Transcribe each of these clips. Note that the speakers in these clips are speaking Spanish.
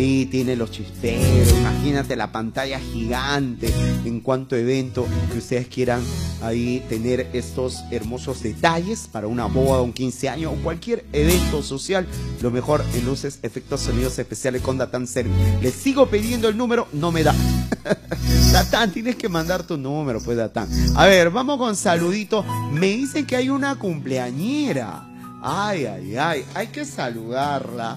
Ahí tiene los chisperos, imagínate la pantalla gigante en cuanto evento que ustedes quieran ahí tener estos hermosos detalles para una boda, un 15 años o cualquier evento social. Lo mejor en luces, efectos, sonidos especiales con Datán Service. Les sigo pidiendo el número, no me da. Datán, tienes que mandar tu número, pues, Datán. A ver, vamos con saluditos. Me dicen que hay una cumpleañera. Ay, ay, ay, hay que saludarla,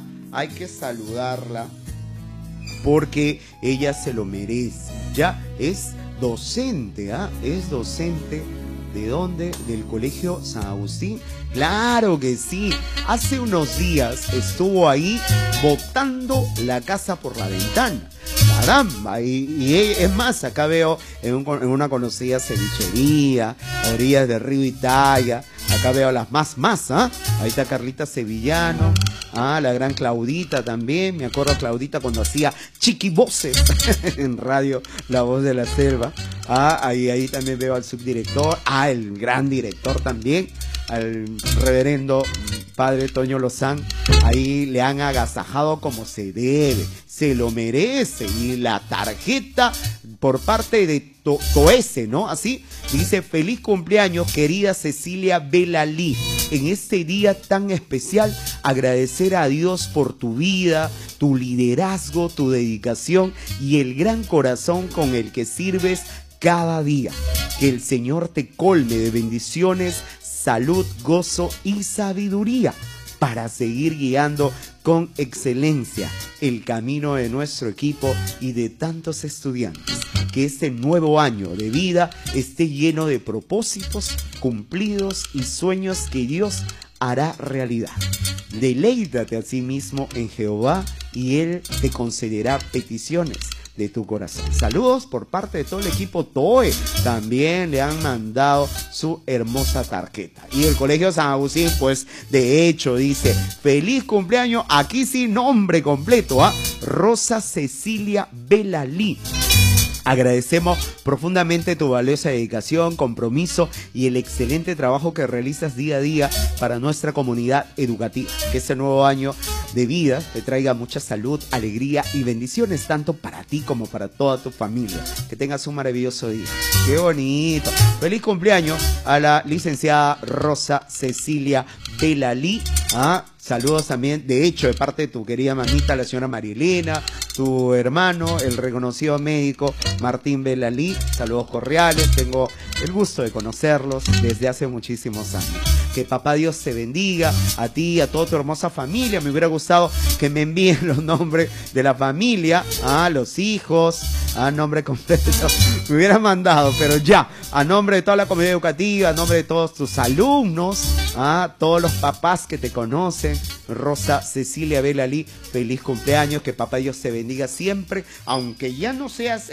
porque ella se lo merece. Ya es docente, ¿ah? Es docente. ¿De dónde? Del Colegio San Agustín. Claro que sí. Hace unos días estuvo ahí botando la casa por la ventana. Caramba. Y es más, acá veo en una conocida cevichería, a orillas del río Italia. Acá veo a las más, ¿ah? Ahí está Carlita Sevillano. Ah, la gran Claudita también. Me acuerdo a Claudita cuando hacía chiquivoces en radio La Voz de la Selva. Ah, ahí también veo al subdirector. Ah, el gran director también. Al reverendo padre Toño Lozán. Ahí le han agasajado como se debe. Se lo merece. Y la tarjeta por parte de Toese, ¿no? Así dice: feliz cumpleaños, querida Cecilia Belalí. En este día tan especial, agradecer a Dios por tu vida, tu liderazgo, tu dedicación y el gran corazón con el que sirves cada día. Que el Señor te colme de bendiciones, salud, gozo y sabiduría para seguir guiando con excelencia el camino de nuestro equipo y de tantos estudiantes. Que este nuevo año de vida esté lleno de propósitos cumplidos y sueños que Dios hará realidad. Deleítate a sí mismo en Jehová y Él te concederá peticiones de tu corazón. Saludos por parte de todo el equipo TOE. También le han mandado su hermosa tarjeta. Y el Colegio San Agustín, pues, de hecho, dice: feliz cumpleaños. Aquí sí, nombre completo, ¿ah? Rosa Cecilia Belalí. Agradecemos profundamente tu valiosa dedicación, compromiso y el excelente trabajo que realizas día a día para nuestra comunidad educativa. Que este nuevo año de vida te traiga mucha salud, alegría y bendiciones, tanto para ti como para toda tu familia. Que tengas un maravilloso día. ¡Qué bonito! Feliz cumpleaños a la licenciada Rosa Cecilia Belalí. ¿Ah? Saludos también, de hecho, de parte de tu querida mamita, la señora Marielena, tu hermano, el reconocido médico Martín Belalí. Saludos cordiales, tengo el gusto de conocerlos desde hace muchísimos años. Que papá Dios te bendiga, a ti, a toda tu hermosa familia. Me hubiera gustado que me envíen los nombres de la familia, a los hijos, a nombre completo. Me hubiera mandado, pero ya, a nombre de toda la comunidad educativa, a nombre de todos tus alumnos, a todos los papás que te conocen, Rosa Cecilia Belalí, feliz cumpleaños, que papá Dios te bendiga siempre, aunque ya no seas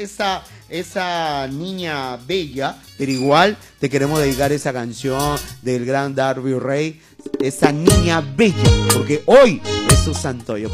esa niña bella, pero igual te queremos dedicar esa canción del gran Darby Ray, esa niña bella, porque hoy es su santo.